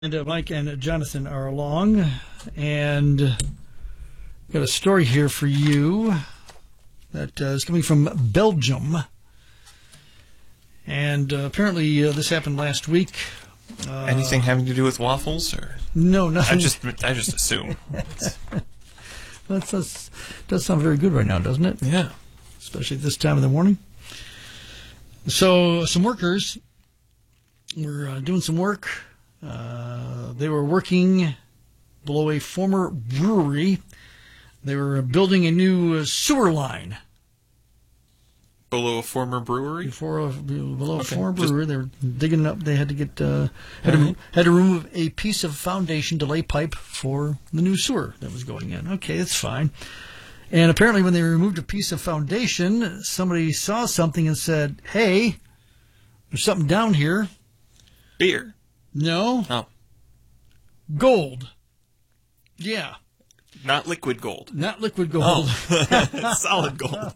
And Mike and Jonathan are along, and got a story here for you that is coming from Belgium. And apparently this happened last week. Anything having to do with waffles, or no, nothing. I just assume. That does sound very good right now, doesn't it? Yeah, especially at this time of the morning. So some workers were doing some work. They were working below a former brewery. They were building a new sewer line. Below a former brewery? Below a former brewery. They were digging it up. They had to get had to remove a piece of foundation to lay pipe for the new sewer that was going in. Okay, that's fine. And apparently when they removed a piece of foundation, somebody saw something and said, "Hey, there's something down here." Beer. No. Oh. Gold. Yeah. Not liquid gold. Not liquid gold. Oh. Solid gold.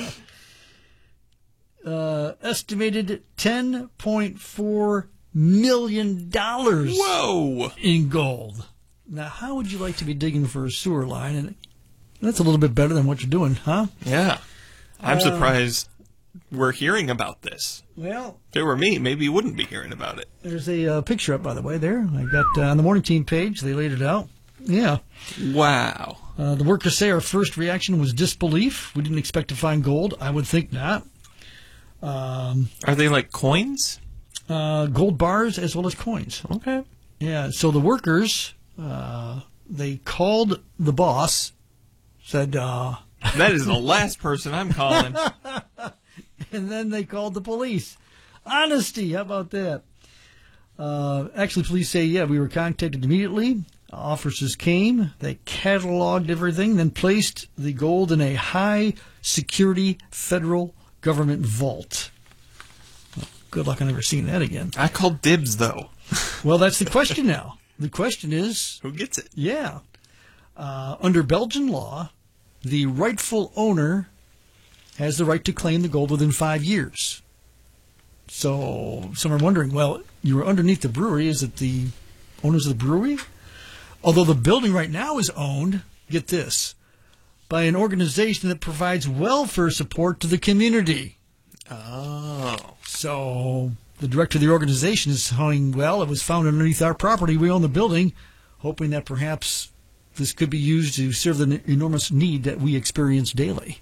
Estimated $10.4 million. Whoa. In gold. Now, how would you like to be digging for a sewer line? And that's a little bit better than what you're doing, huh? Yeah. I'm surprised we're hearing about this. Well, if it were me, maybe you wouldn't be hearing about it. There's a picture up, by the way, there. I got on the Morning Team page. They laid it out. Yeah. Wow. The workers say our first reaction was disbelief. We didn't expect to find gold. I would think not. Are they like coins? Gold bars as well as coins. Okay. Yeah. So the workers, they called the boss, said... that is the last person I'm calling. And then they called the police. Honesty, how about that? Actually, police say, yeah, we were contacted immediately. Officers came, they cataloged everything, then placed the gold in a high-security federal government vault. Well, good luck on never seeing that again. I called dibs, though. Well, that's the question now. The question is... who gets it? Yeah. Under Belgian law, the rightful owner has the right to claim the gold within 5 years. So some are wondering, well, you were underneath the brewery. Is it the owners of the brewery? Although the building right now is owned, get this, by an organization that provides welfare support to the community. Oh. So the director of the organization is saying, well, it was found underneath our property. We own the building, hoping that perhaps this could be used to serve the enormous need that we experience daily.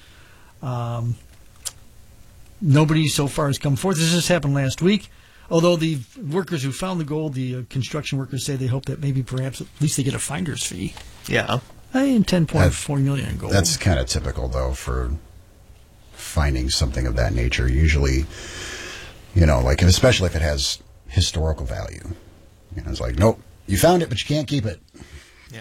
Nobody so far has come forth. This just happened last week. Although the workers who found the gold, the construction workers say they hope that maybe perhaps at least they get a finder's fee. Yeah. And $10.4 million in gold. That's kind of typical, though, for finding something of that nature. Usually, like especially if it has historical value. It's like, nope, you found it, but you can't keep it. Yeah.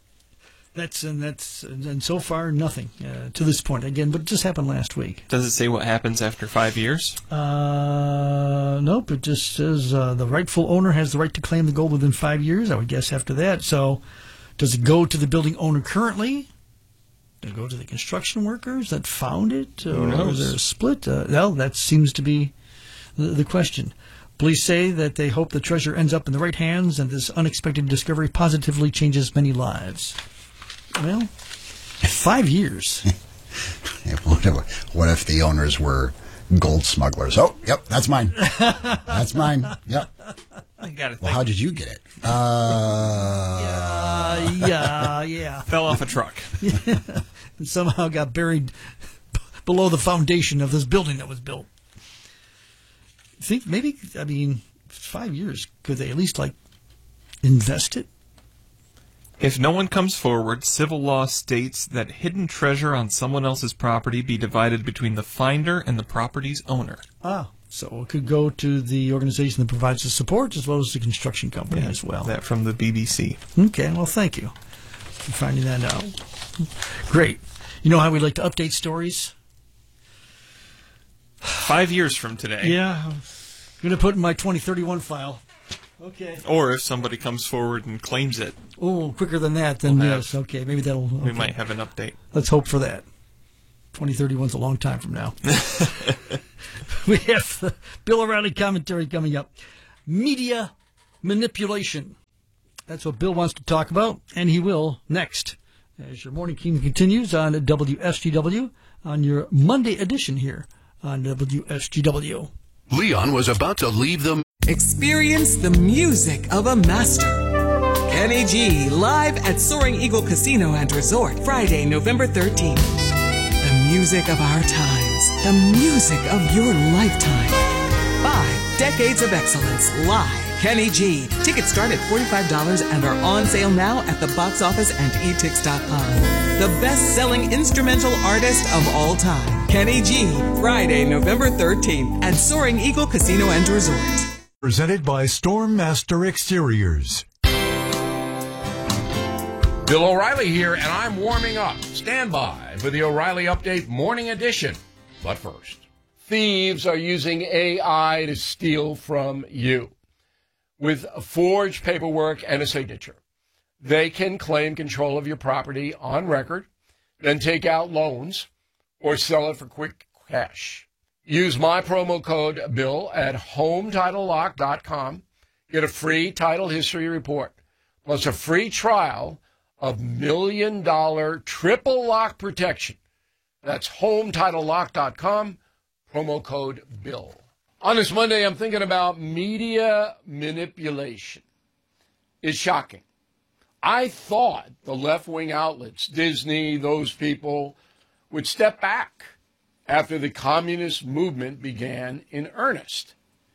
And so far nothing to this point again, but it just happened last week. Does it say what happens after 5 years? Nope. It just says the rightful owner has the right to claim the gold within 5 years. I would guess after that. So, does it go to the building owner currently? Does it go to the construction workers that found it? Who knows? Or is there a split? Well, that seems to be the question. Police say that they hope the treasure ends up in the right hands, and this unexpected discovery positively changes many lives. Well, 5 years. What if the owners were gold smugglers? Oh, yep, that's mine. That's mine. Yep. I got it. Well, how did you get it? Yeah. Fell off a truck. And somehow got buried below the foundation of this building that was built. Think maybe, 5 years, could they at least, invest it? If no one comes forward, civil law states that hidden treasure on someone else's property be divided between the finder and the property's owner. So it could go to the organization that provides the support as well as the construction company as well. That from the BBC. Okay, well, thank you for finding that out. Great. You know how we like to update stories? 5 years from today. Yeah. I'm going to put in my 2031 file. Okay. Or if somebody comes forward and claims it. Oh, quicker than that, then yes. Okay, maybe that'll... Okay. We might have an update. Let's hope for that. 2031's a long time from now. We have the Bill O'Reilly commentary coming up. Media manipulation. That's what Bill wants to talk about, and he will next. As your morning team continues on WSGW on your Monday edition here on WSGW. Leon was about to leave them. Experience the music of a master. Kenny G, live at Soaring Eagle Casino and Resort, Friday, November 13th. The music of our times. The music of your lifetime. 5 decades of excellence, live. Kenny G. Tickets start at $45 and are on sale now at the box office and etix.com. The best-selling instrumental artist of all time. Kenny G. Friday, November 13th at Soaring Eagle Casino and Resort. Presented by Stormmaster Exteriors. Bill O'Reilly here, and I'm warming up. Stand by for the O'Reilly Update Morning Edition. But first, thieves are using AI to steal from you. With forged paperwork and a signature, they can claim control of your property on record, then take out loans or sell it for quick cash. Use my promo code BILL at HomeTitleLock.com. Get a free title history report, plus a free trial of $1 million triple lock protection. That's HomeTitleLock.com, promo code BILL. On this Monday, I'm thinking about media manipulation. It's shocking. I thought the left-wing outlets, Disney, those people, would step back after the communist movement began in earnest.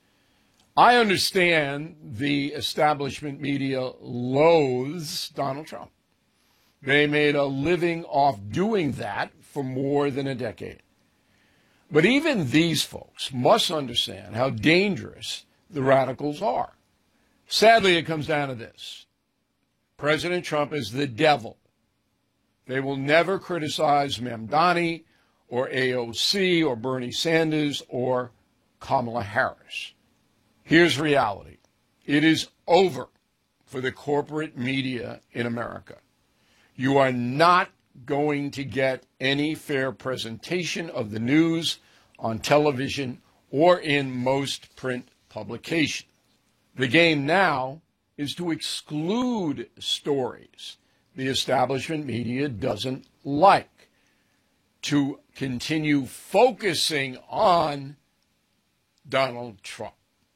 I understand the establishment media loathes Donald Trump. They made a living off doing that for more than a decade. But even these folks must understand how dangerous the radicals are. Sadly, it comes down to this. President Trump is the devil. They will never criticize Mamdani or AOC or Bernie Sanders or Kamala Harris. Here's reality. It is over for the corporate media in America. You are not going to get any fair presentation of the news on television or in most print publications. The game now is to exclude stories the establishment media doesn't like, to continue focusing on Donald Trump.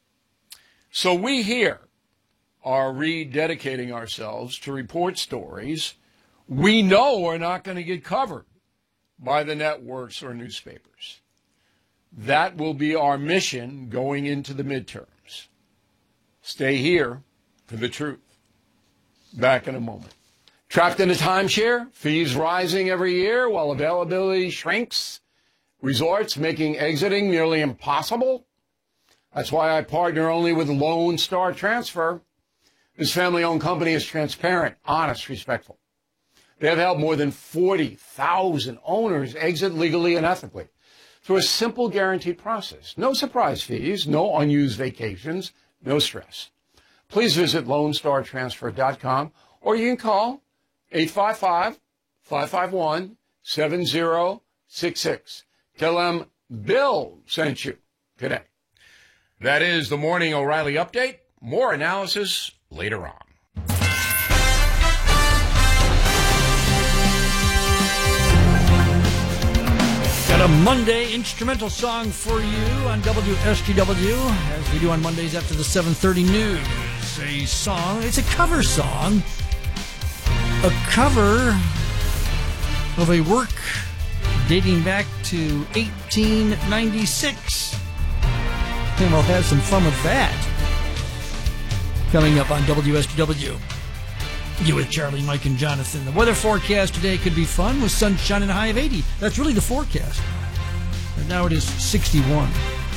So we here are rededicating ourselves to report stories we know are not going to get covered by the networks or newspapers. That will be our mission going into the midterms. Stay here for the truth. Back in a moment. Trapped in a timeshare, fees rising every year while availability shrinks, resorts making exiting nearly impossible. That's why I partner only with Lone Star Transfer. This family-owned company is transparent, honest, respectful. They have helped more than 40,000 owners exit legally and ethically through a simple guaranteed process. No surprise fees, no unused vacations, no stress. Please visit LoneStarTransfer.com or you can call 855-551-7066. Tell them Bill sent you today. That is the Morning O'Reilly Update. More analysis later on. Got a Monday instrumental song for you on WSGW, as we do on Mondays after the 7:30 news. A song, it's a cover song. A cover of a work dating back to 1896. And we'll have some fun with that. Coming up on WSGW. You with Charlie, Mike, and Jonathan. The weather forecast today could be fun with sunshine and a high of 80. That's really the forecast. And now it is 61.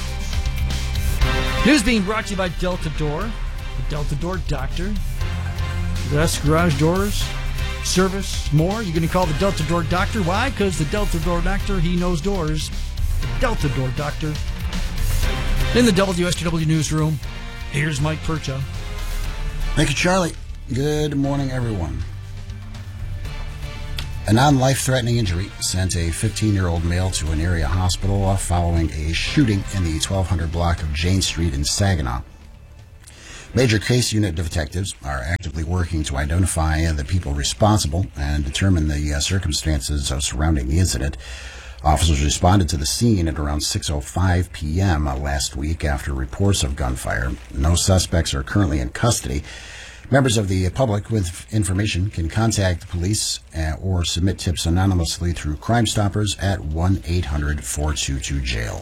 News being brought to you by Delta Door. The Delta Door Doctor. That's garage doors, service, more. You're going to call the Delta Door Doctor. Why? Because the Delta Door Doctor, he knows doors. The Delta Door Doctor. In the WSGW newsroom, here's Mike Percha. Thank you, Charlie. Good morning, everyone. A non-life-threatening injury sent a 15-year-old male to an area hospital following a shooting in the 1200 block of Jane Street in Saginaw. Major case unit detectives are actively working to identify the people responsible and determine the circumstances surrounding the incident. Officers responded to the scene at around 6:05 p.m. Last week after reports of gunfire. No suspects are currently in custody. Members of the public with information can contact the police or submit tips anonymously through Crime Stoppers at 1-800-422-JAIL.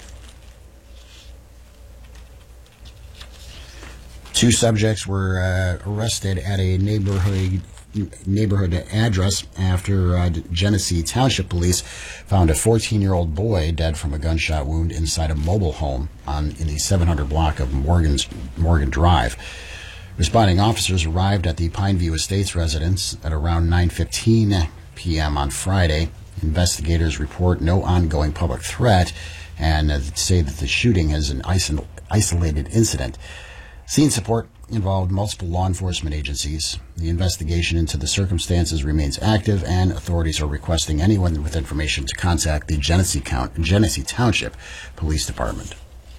Two subjects were arrested at a neighborhood address after Genesee Township Police found a 14-year-old boy dead from a gunshot wound inside a mobile home in the 700 block of Morgan Drive. Responding officers arrived at the Pineview Estates residence at around 9:15 p.m. on Friday. Investigators report no ongoing public threat and say that the shooting is an isolated incident. Scene support involved multiple law enforcement agencies. The investigation into the circumstances remains active, and authorities are requesting anyone with information to contact the Genesee Township Police Department.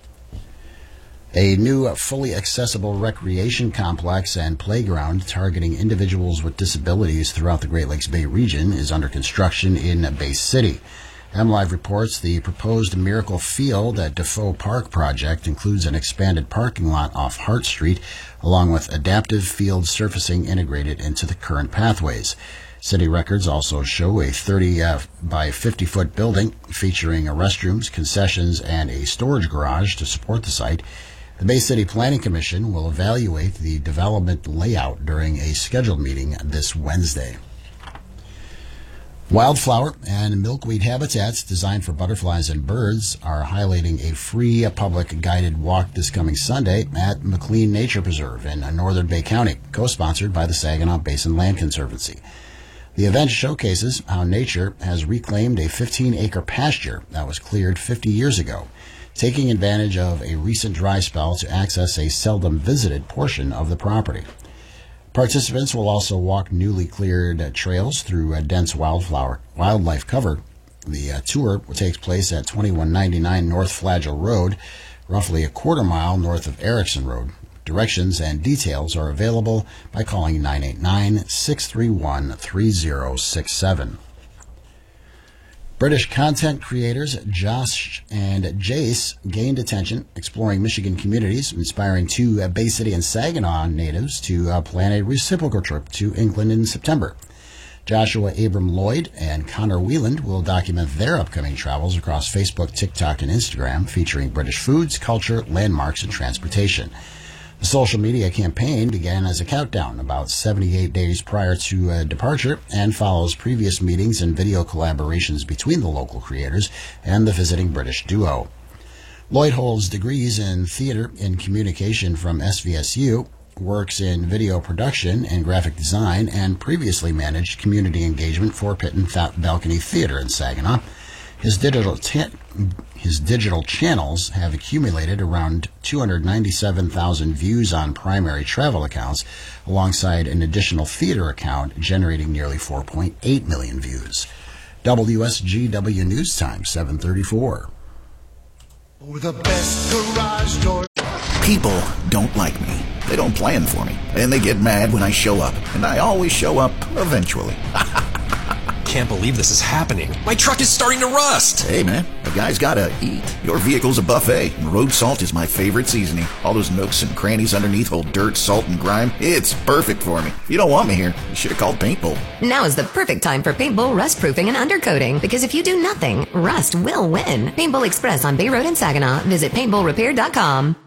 A new fully accessible recreation complex and playground targeting individuals with disabilities throughout the Great Lakes Bay region is under construction in Bay City. MLive reports the proposed Miracle Field at Defoe Park project includes an expanded parking lot off Hart Street, along with adaptive field surfacing integrated into the current pathways. City records also show a 30 by 50-foot building featuring restrooms, concessions, and a storage garage to support the site. The Bay City Planning Commission will evaluate the development layout during a scheduled meeting this Wednesday. Wildflower and milkweed habitats designed for butterflies and birds are highlighting a free public guided walk this coming Sunday at McLean Nature Preserve in Northern Bay County, co-sponsored by the Saginaw Basin Land Conservancy. The event showcases how nature has reclaimed a 15-acre pasture that was cleared 50 years ago, taking advantage of a recent dry spell to access a seldom visited portion of the property. Participants will also walk newly cleared trails through a dense wildlife cover. The tour takes place at 2199 North Flagell Road, roughly a quarter mile north of Erickson Road. Directions and details are available by calling 989-631-3067. British content creators Josh and Jace gained attention exploring Michigan communities, inspiring two Bay City and Saginaw natives to plan a reciprocal trip to England in September. Joshua Abram Lloyd and Connor Wheeland will document their upcoming travels across Facebook, TikTok, and Instagram, featuring British foods, culture, landmarks, and transportation. The social media campaign began as a countdown about 78 days prior to departure and follows previous meetings and video collaborations between the local creators and the visiting British duo. Lloyd holds degrees in theater and communication from SVSU, works in video production and graphic design, and previously managed community engagement for Pit and Balcony Theater in Saginaw. His digital channels have accumulated around 297,000 views on primary travel accounts, alongside an additional theater account generating nearly 4.8 million views. WSGW News Time, 7:34. The best garage door. People don't like me. They don't plan for me. And they get mad when I show up. And I always show up eventually. Can't believe this is happening. My truck is starting to rust. Hey, man, a guy's gotta eat. Your vehicle's a buffet, and road salt is my favorite seasoning. All those nooks and crannies underneath hold dirt, salt, and grime. It's perfect for me. If you don't want me here, you should have called Paintbull. Now is the perfect time for Paintbull rust proofing and undercoating, because if you do nothing, rust will win. Paintbull Express on Bay Road in Saginaw. Visit paintbullrepair.com.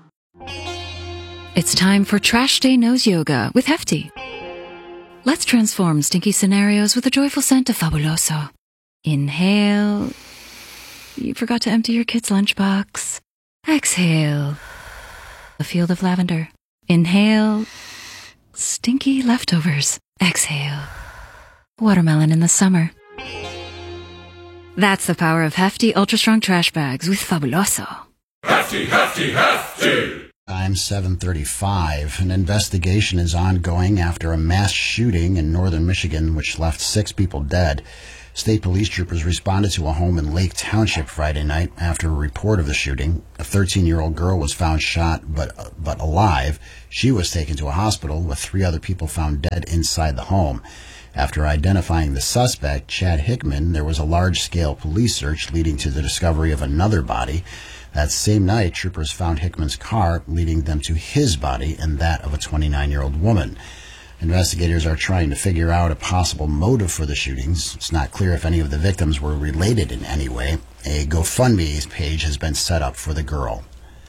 It's time for Trash Day Nose Yoga with Hefty. Let's transform stinky scenarios with a joyful scent of Fabuloso. Inhale. You forgot to empty your kid's lunchbox. Exhale. A field of lavender. Inhale. Stinky leftovers. Exhale. Watermelon in the summer. That's the power of Hefty Ultra Strong Trash Bags with Fabuloso. Hefty, hefty, hefty! Time 7:35. An investigation is ongoing after a mass shooting in northern Michigan which left 6 people dead. State police troopers responded to a home in Lake Township Friday night after a report of the shooting. A 13-year-old girl was found shot but alive. She was taken to a hospital with 3 other people found dead inside the home. After identifying the suspect, Chad Hickman, there was a large-scale police search leading to the discovery of another body. That same night, troopers found Hickman's car, leading them to his body and that of a 29-year-old woman. Investigators are trying to figure out a possible motive for the shootings. It's not clear if any of the victims were related in any way. A GoFundMe page has been set up for the girl.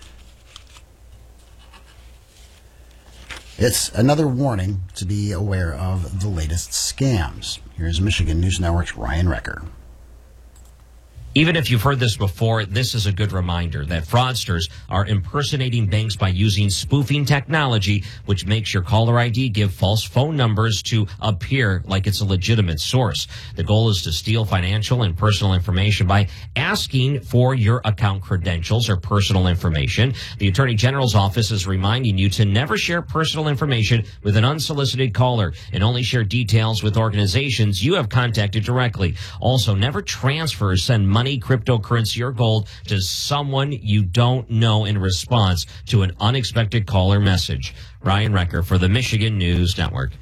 It's another warning to be aware of the latest scams. Here's Michigan News Network's Ryan Recker. Even if you've heard this before, this is a good reminder that fraudsters are impersonating banks by using spoofing technology, which makes your caller ID give false phone numbers to appear like it's a legitimate source. The goal is to steal financial and personal information by asking for your account credentials or personal information. The Attorney General's office is reminding you to never share personal information with an unsolicited caller and only share details with organizations you have contacted directly. Also, never transfer or send money, cryptocurrency, or gold to someone you don't know in response to an unexpected call or message. Ryan Recker for the Michigan News Network.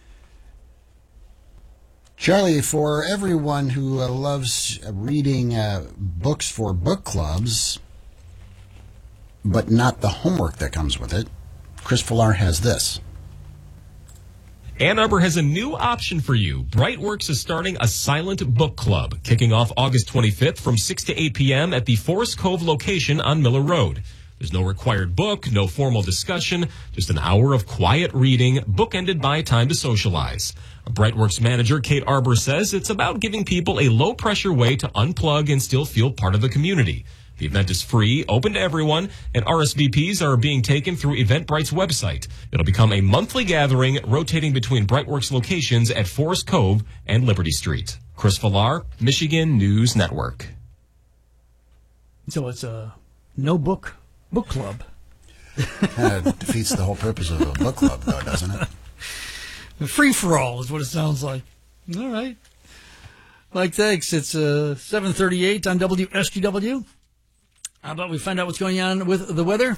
Charlie, for everyone who loves reading books for book clubs, but not the homework that comes with it, Chris Villar has this. Ann Arbor has a new option for you. Brightworks is starting a silent book club, kicking off August 25th from 6 to 8 p.m. at the Forest Cove location on Miller Road. There's no required book, no formal discussion, just an hour of quiet reading, bookended by time to socialize. Brightworks manager Kate Arbor says it's about giving people a low-pressure way to unplug and still feel part of the community. The event is free, open to everyone, and RSVPs are being taken through Eventbrite's website. It'll become a monthly gathering rotating between Brightworks locations at Forest Cove and Liberty Street. Chris Villar, Michigan News Network. So it's a no book club. Kind of defeats the whole purpose of a book club, though, doesn't it? Free-for-all is what it sounds like. All right. Mike, thanks. It's 7:38 on WSGW. How about we find out what's going on with the weather?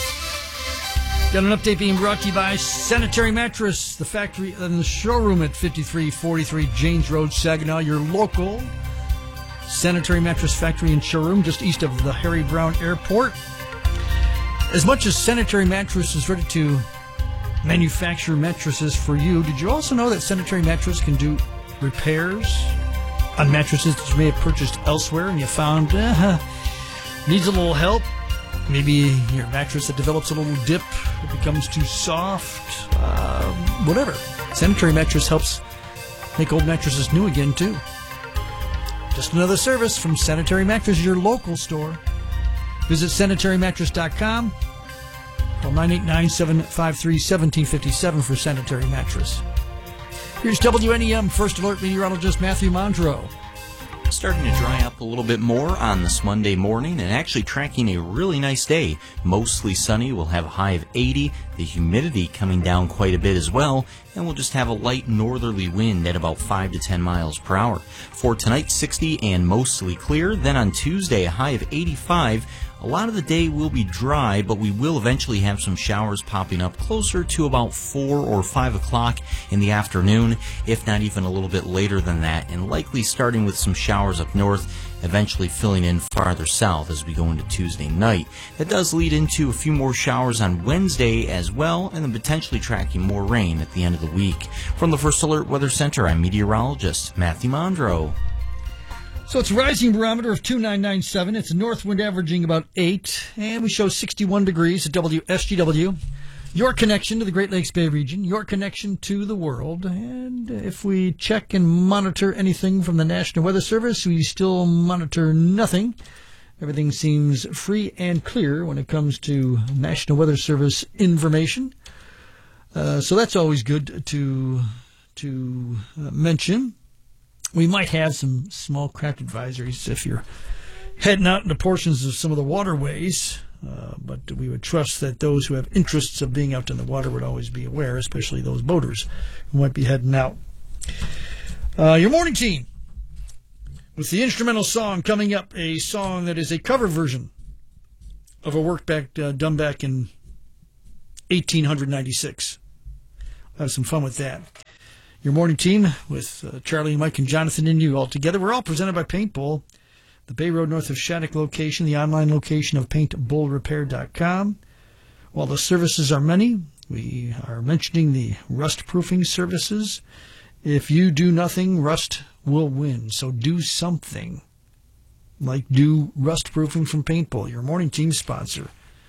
Got an update being brought to you by Sanitary Mattress, the factory and the showroom at 5343 James Road, Saginaw, your local Sanitary Mattress factory and showroom just east of the Harry Brown Airport. As much as Sanitary Mattress is ready to manufacture mattresses for you, did you also know that Sanitary Mattress can do repairs on mattresses that you may have purchased elsewhere and you found needs a little help? Maybe your mattress that develops a little dip, it becomes too soft, whatever. Sanitary Mattress helps make old mattresses new again, too. Just another service from Sanitary Mattress, your local store. Visit sanitarymattress.com. Call 989-753-1757 for Sanitary Mattress. Here's WNEM First Alert meteorologist Matthew Mondro. Starting to dry up a little bit more on this Monday morning and actually tracking a really nice day. Mostly sunny. We'll have a high of 80. The humidity coming down quite a bit as well. And we'll just have a light northerly wind at about 5 to 10 miles per hour. For tonight, 60 and mostly clear. Then on Tuesday, a high of 85. A lot of the day will be dry, but we will eventually have some showers popping up closer to about 4 or 5 o'clock in the afternoon, if not even a little bit later than that, and likely starting with some showers up north, eventually filling in farther south as we go into Tuesday night. That does lead into a few more showers on Wednesday as well, and then potentially tracking more rain at the end of the week. From the First Alert Weather Center, I'm meteorologist Matthew Mondro. So it's a rising barometer of 2997. It's a north wind averaging about 8. And we show 61 degrees at WSGW. Your connection to the Great Lakes Bay region. Your connection to the world. And if we check and monitor anything from the National Weather Service, we still monitor nothing. Everything seems free and clear when it comes to National Weather Service information. So that's always good to mention. We might have some small craft advisories if you're heading out into portions of some of the waterways, but we would trust that those who have interests of being out in the water would always be aware, especially those boaters who might be heading out. Your morning team. With the instrumental song coming up, a song that is a cover version of a work done back in 1896. We'll have some fun with that. Your morning team with Charlie, Mike, and Jonathan and you all together. We're all presented by Paint Bull, the Bay Road north of Shattuck location, the online location of paintbullrepair.com. While the services are many, we are mentioning the rust proofing services. If you do nothing, rust will win. So do something. Like do rust proofing from Paint Bull, your morning team sponsor.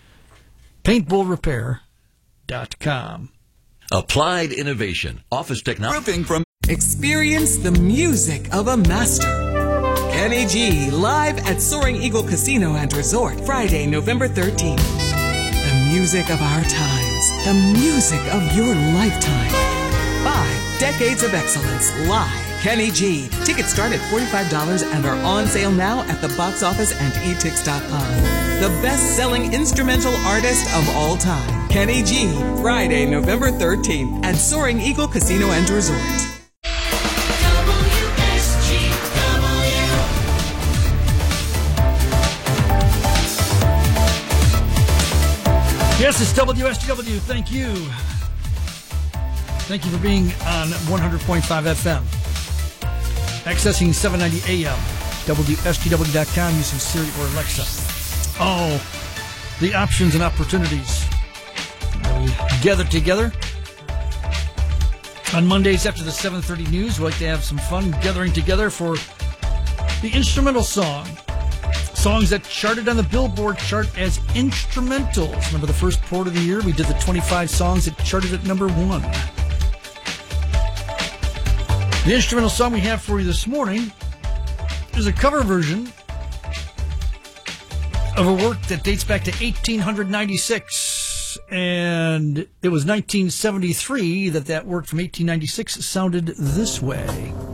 paintbullrepair.com. Applied innovation, office technology. Experience the music of a master. Kenny G, live at Soaring Eagle Casino and Resort, Friday, November 13th. The music of our times. The music of your lifetime. 5 decades of excellence, live. Kenny G. Tickets start at $45 and are on sale now at the box office and etix.com. The best-selling instrumental artist of all time, Kenny G. Friday, November 13th at Soaring Eagle Casino and Resort. Yes, it's WSTW. Thank you. Thank you for being on 100.5 FM. Accessing 790 AM, WSTW.com using Siri or Alexa. Oh, the options and opportunities. We gather together on Mondays after the 7:30 news. We like to have some fun gathering together for the instrumental song. Songs that charted on the Billboard chart as instrumentals. Remember the first part of the year? We did the 25 songs that charted at number 1. The instrumental song we have for you this morning is a cover version of a work that dates back to 1896. And it was 1973 that work from 1896 sounded this way.